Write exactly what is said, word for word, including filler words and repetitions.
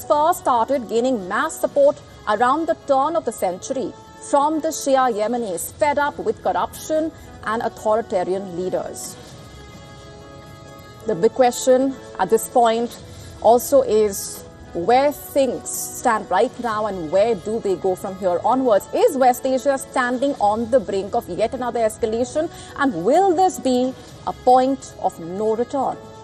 first started gaining mass support around the turn of the century from the Shia Yemenis fed up with corruption and authoritarian leaders. The big question at this point also is where things stand right now and where do they go from here onwards? Is West Asia standing on the brink of yet another escalation, and will this be a point of no return?